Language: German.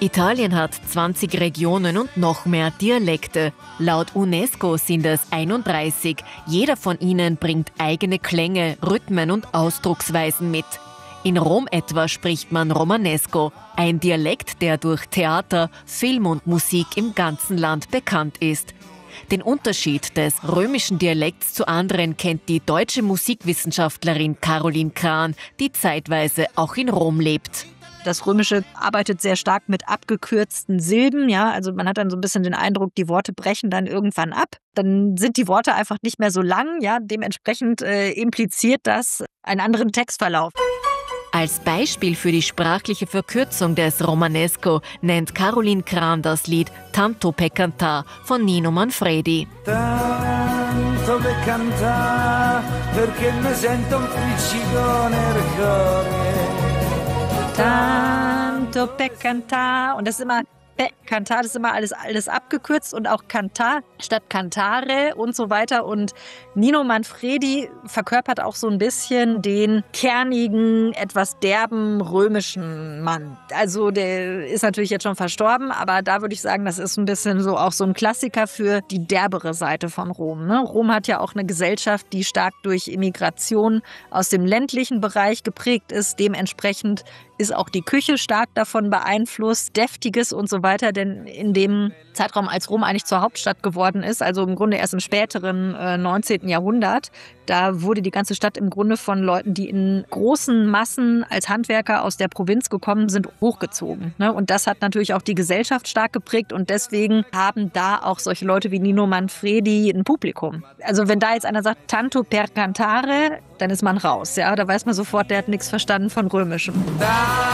Italien hat 20 Regionen und noch mehr Dialekte. Laut UNESCO sind es 31. Jeder von ihnen bringt eigene Klänge, Rhythmen und Ausdrucksweisen mit. In Rom etwa spricht man Romanesco, ein Dialekt, der durch Theater, Film und Musik im ganzen Land bekannt ist. Den Unterschied des römischen Dialekts zu anderen kennt die deutsche Musikwissenschaftlerin Caroline Kran, die zeitweise auch in Rom lebt. Das Römische arbeitet sehr stark mit abgekürzten Silben, ja, also man hat dann so ein bisschen den Eindruck, die Worte brechen dann irgendwann ab. Dann sind die Worte einfach nicht mehr so lang, ja, dementsprechend impliziert das einen anderen Textverlauf. Als Beispiel für die sprachliche Verkürzung des Romanesco nennt Caroline Kran das Lied Tanto per cantar von Nino Manfredi. Tanto per cantar, perché mi sento un friccico nel cuore. Tanto per cantar. Und das ist immer Cantar, das ist immer alles abgekürzt und auch Cantar statt Cantare und so weiter. Und Nino Manfredi verkörpert auch so ein bisschen den kernigen, etwas derben römischen Mann. Also der ist natürlich jetzt schon verstorben, aber da würde ich sagen, das ist ein bisschen so auch so ein Klassiker für die derbere Seite von Rom. Ne? Rom hat ja auch eine Gesellschaft, die stark durch Immigration aus dem ländlichen Bereich geprägt ist. Dementsprechend ist auch die Küche stark davon beeinflusst, Deftiges und so weiter, denn in dem Zeitraum, als Rom eigentlich zur Hauptstadt geworden ist, also im Grunde erst im späteren 19. Jahrhundert, da wurde die ganze Stadt im Grunde von Leuten, die in großen Massen als Handwerker aus der Provinz gekommen sind, hochgezogen. Ne? Und das hat natürlich auch die Gesellschaft stark geprägt und deswegen haben da auch solche Leute wie Nino Manfredi ein Publikum. Also wenn da jetzt einer sagt, Tanto per cantare, dann ist man raus. Ja? Da weiß man sofort, der hat nichts verstanden von Römischem.